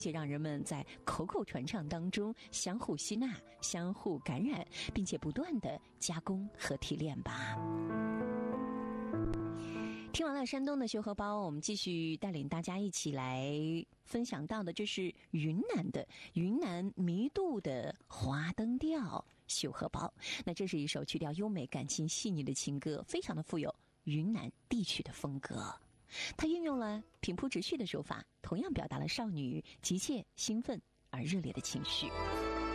且让人们在口口传唱当中相互吸纳、相互感染，并且不断的加工和提炼吧。听完了山东的秀荷包，我们继续带领大家一起来分享到的，这是云南弥渡的花灯调秀荷包。那这是一首曲调优美、感情细腻的情歌，非常的富有云南地区的风格。它运用了平铺直叙的手法，同样表达了少女急切、兴奋而热烈的情绪。